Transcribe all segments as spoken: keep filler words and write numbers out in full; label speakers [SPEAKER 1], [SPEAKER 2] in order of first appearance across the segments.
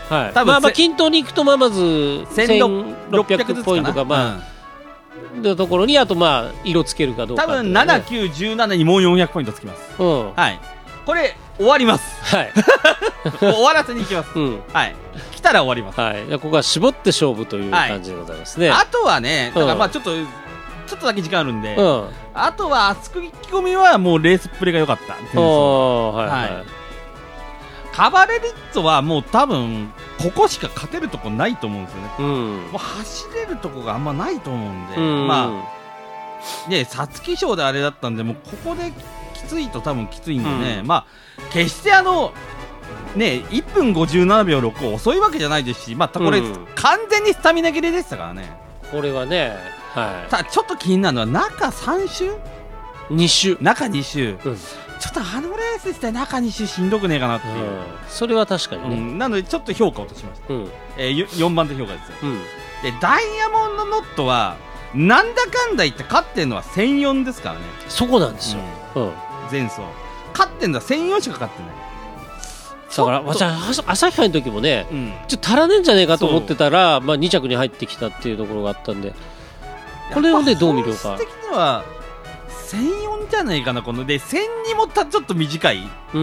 [SPEAKER 1] はい、
[SPEAKER 2] 多分
[SPEAKER 1] まあまあ均等にいくとまあまずせんろっぴゃくポイントがまあのところにあとまあ色つけるかどうか、
[SPEAKER 2] 多分なな、きゅう、じゅうななにもうよんひゃくポイントつきます。
[SPEAKER 1] うん、
[SPEAKER 2] はい。これ終わります。
[SPEAKER 1] はい。
[SPEAKER 2] 終わらせに行きます。
[SPEAKER 1] うん、
[SPEAKER 2] はい。来たら終わります。
[SPEAKER 1] はい。ここは絞って勝負という感じでございますね。
[SPEAKER 2] はい、あとはね、だからまあちょっと、うん、ちょっとだけ時間あるんで、うん、あとは熱く意気込みはもうレースプレーが良かった。
[SPEAKER 1] おー、はい、はい、はい。
[SPEAKER 2] カバレリッツォはもう多分ここしか勝てるとこないと思うんですよね。うん、もう走れるとこがあんまないと思うんで、うん、まあね、皐月賞であれだったんで、もうここできついと多分きついんでね、うん、まあ決してあのねいっぷんごじゅうななびょうろく遅いわけじゃないですし、まあこれ、うん、完全にスタミナ切れでしたからね。
[SPEAKER 1] これはね、はい、
[SPEAKER 2] ただちょっと気になるのは中さん周
[SPEAKER 1] に周
[SPEAKER 2] 中に周、
[SPEAKER 1] うん、
[SPEAKER 2] ちょっとあのレースして中に周しんどくねえかなっていう、うん、
[SPEAKER 1] それは確かにね、うん、
[SPEAKER 2] なのでちょっと評価を落としました、うん、えー、よんばん手評価ですよ、うん、でダイヤモンドノットはなんだかんだ言って勝ってるのはせんよんですからね。
[SPEAKER 1] そこなんですよ、うんうん、
[SPEAKER 2] 前走勝ってるのはせんよんしか勝ってない。
[SPEAKER 1] だから私は朝日杯の時もね、うん、ちょっと足らねえんじゃねえかと思ってたら、まあ、に着に入ってきたっていうところがあったんで、これをねどう見るか。
[SPEAKER 2] 本質的にはせんよんじゃないかな。このでせんにもたちょっと短い、うん、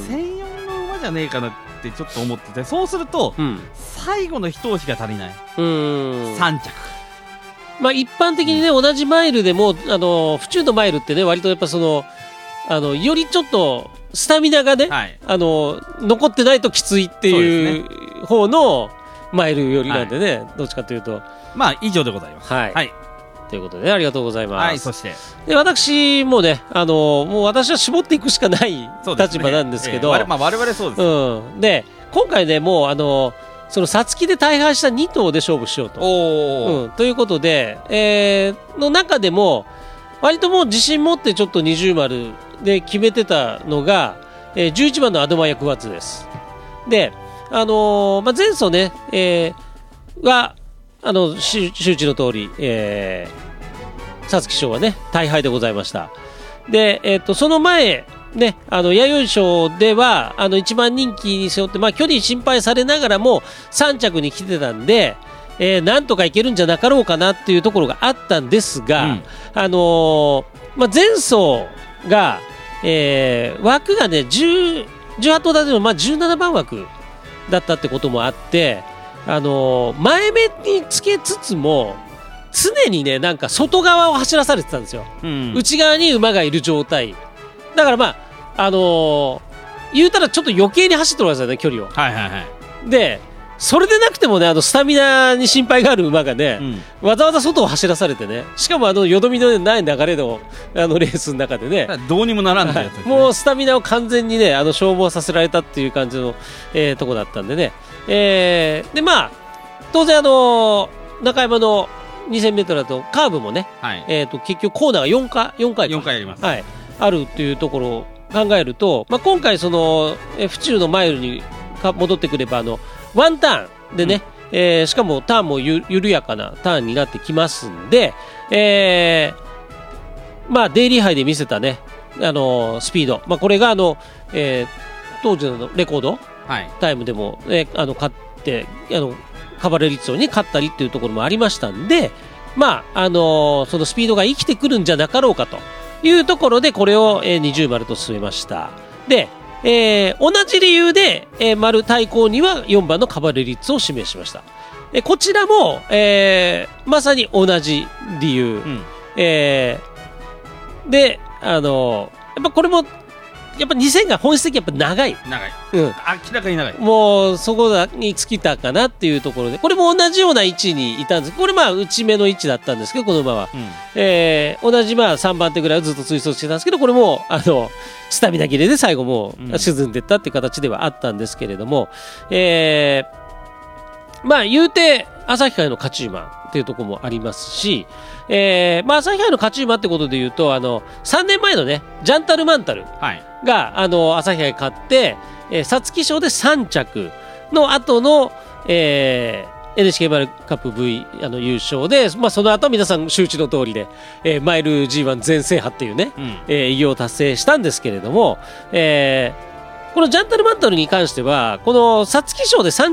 [SPEAKER 2] せんよんの馬じゃねえかなってちょっと思ってて、そうすると、うん、最後の一押しが足りない、うん、さん着。
[SPEAKER 1] まあ一般的にね、うん、同じマイルでもあの府中のマイルってね割とやっぱそのあのよりちょっとスタミナがね、はい、あの残ってないときついっていう方のマイルよりなんでね、はい、どっちかというと
[SPEAKER 2] まあ以上でございます。
[SPEAKER 1] はい、はい、ということで、ね、ありがとうございます。
[SPEAKER 2] はい、そして
[SPEAKER 1] で私もねあのもう私は絞っていくしかない立場なんですけど、
[SPEAKER 2] ね、えーまあ、我々そうです、
[SPEAKER 1] うん、で今回ねもうあのその皐月で大敗したに頭で勝負しようと、うん、ということで、えー、の中でも割ともう自信持ってちょっと二重丸で決めてたのが、えー、じゅういちばんのアドマイヤ・クワッツです。で、あのーまあ、前走ね、えー、はあの周知の通り、えー、皐月賞はね大敗でございました。で、えー、とその前ね、あの弥生賞ではあのいちばん人気に背負って、まあ、距離心配されながらもさん着に来てたんで、えー、なんとかいけるんじゃなかろうかなっていうところがあったんですが、うん、あのーまあ、前走が、えー、枠がねじゅう、じゅうはち頭立ての、まあ、じゅうななばん枠だったってこともあって、あのー、前目につけつつも常にねなんか外側を走らされてたんですよ、うん、内側に馬がいる状態だからまああのー、言うたらちょっと余計に走ってるわけですよね距離を、はいはいはい、でそれでなくてもねあのスタミナに心配がある馬がね、うん、わざわざ外を走らされてね、しかもあのよどみのない流れのあのレースの中でね
[SPEAKER 2] どうにもならんないやつですね、
[SPEAKER 1] もうスタミナを完全にねあの消耗させられたっていう感じの、えー、とこだったんでね、えー、でまあ当然あのー、中山の にせんメートル だとカーブもね、はい、えー、と結局コーナーがよんかいよんかい
[SPEAKER 2] よんかいあります、
[SPEAKER 1] はい、あるっていうところを考えると、まあ、今回そのえ府中のマイルにか戻ってくればあのワンターンでね、うん、えー、しかもターンもゆ緩やかなターンになってきますんで、えー、まあデイリー杯で見せたね、あのー、スピード、まあ、これがあの、えー、当時のレコード、はい、タイムでも、えー、あの勝ってあのカバレリッツォに勝ったりっていうところもありましたんで、まああのー、そのスピードが生きてくるんじゃなかろうかというところでこれを、えー、二重丸と据えました。でえー、同じ理由で、えー、丸対抗にはよんばんのカバレリッツォを指名しました。えー、こちらも、えー、まさに同じ理由、うん、えー、で、あのー、やっぱこれもやっぱにせんが本質的にやっぱ長い
[SPEAKER 2] 長い、
[SPEAKER 1] うん、
[SPEAKER 2] 明らかに長い、
[SPEAKER 1] もうそこに尽きたかなっていうところでこれも同じような位置にいたんです。これまあ内目の位置だったんですけどこの馬は、うん、えー、同じまあさんばん手ぐらいをずっと追走してたんですけどこれもあのスタミナ切れで最後もう沈んでいったっていう形ではあったんですけれども、うん、えー、まあ言うて朝日杯の勝ち馬っていうところもありますし、えーまあ、朝日杯の勝ち馬ってことでいうとあのさんねんまえのねジャンタルマンタルが、はい、あの朝日杯勝って皐月賞でさん着の後の、えー、エヌエイチケー マイルカップ V あの優勝で、まあ、その後皆さん周知の通りで、えー、マイル ジーワン 全制覇っていうね、うん、えー、偉業を達成したんですけれども、えー、このジャンタルマンタルに関してはこの皐月賞でさん